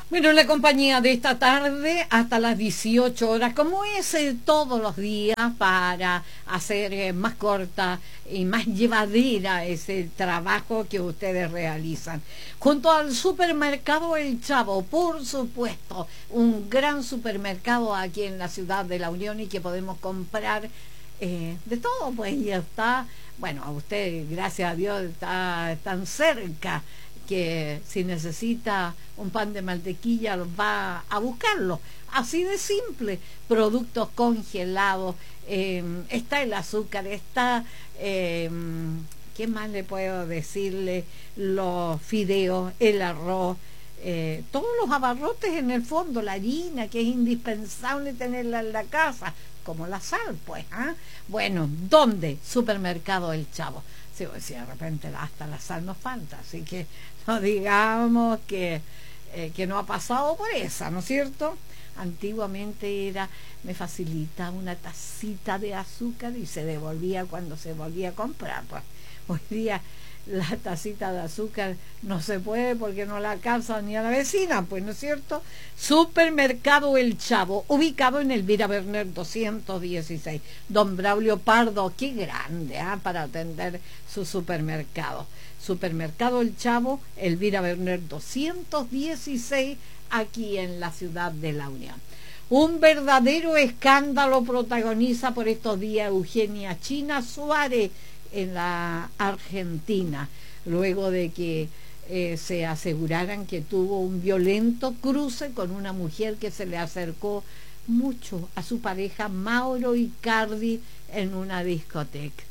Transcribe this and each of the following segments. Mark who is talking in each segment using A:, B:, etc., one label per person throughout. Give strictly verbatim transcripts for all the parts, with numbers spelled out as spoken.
A: Bueno, la compañía de esta tarde hasta las dieciocho horas, como es eh, todos los días, para hacer eh, más corta y más llevadera ese trabajo que ustedes realizan. Junto al supermercado El Chavo, por supuesto, un gran supermercado aquí en la ciudad de La Unión y que podemos comprar eh, de todo, pues ya está. Bueno, a usted, gracias a Dios, está tan cerca que si necesita un pan de mantequilla va a buscarlo, así de simple. Productos congelados, eh, está el azúcar, está eh, ¿qué más le puedo decirle? Los fideos, el arroz, eh, todos los abarrotes, en el fondo, la harina, que es indispensable tenerla en la casa, como la sal, pues. ¿eh? Bueno, ¿dónde? Supermercado El Chavo. Sí, pues, si de repente hasta la sal nos falta, así que no digamos que, eh, que no ha pasado por esa, ¿no es cierto? Antiguamente era, me facilita una tacita de azúcar y se devolvía cuando se volvía a comprar. Pues hoy día la tacita de azúcar no se puede porque no la alcanza ni a la vecina, pues, ¿no es cierto? Supermercado El Chavo, ubicado en Elvira Berner doscientos dieciséis. Don Braulio Pardo, qué grande, ¿eh? Para atender su supermercado. Supermercado El Chavo, Elvira Berner doscientos dieciséis, aquí en la ciudad de La Unión. Un verdadero escándalo protagoniza por estos días Eugenia China Suárez en la Argentina, luego de que eh, se aseguraran que tuvo un violento cruce con una mujer que se le acercó mucho a su pareja Mauro Icardi en una discoteca.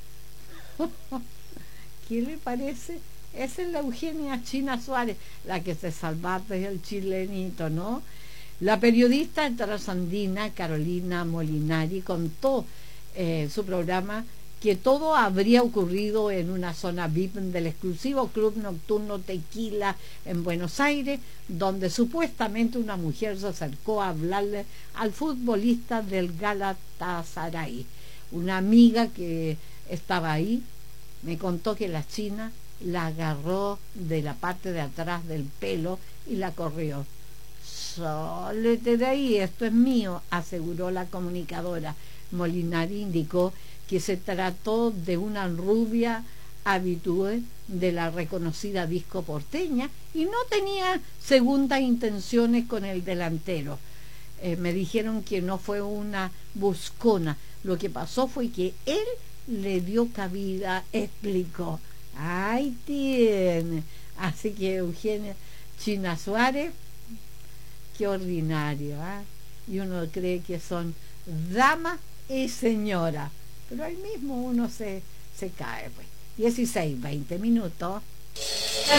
A: ¿Qué le parece? Esa es la Eugenia China Suárez, la que se salvaste es el chilenito, ¿no? La periodista trasandina Carolina Molinari contó en eh, su programa que todo habría ocurrido en una zona V I P del exclusivo club nocturno Tequila en Buenos Aires, donde supuestamente una mujer se acercó a hablarle al futbolista del Galatasaray. Una amiga que estaba ahí me contó que la china la agarró de la parte de atrás del pelo y la corrió. Sólete de ahí, esto es mío, aseguró la comunicadora. Molinari indicó que se trató de una rubia habitué de la reconocida disco porteña y no tenía segundas intenciones con el delantero. Eh, me dijeron que no fue una buscona, lo que pasó fue que él le dio cabida, explicó. Ahí tiene. Así que Eugenia China Suárez, qué ordinario, ¿eh? Y uno cree que son dama y señora, pero ahí mismo uno se, se cae, pues. dieciséis, veinte minutos.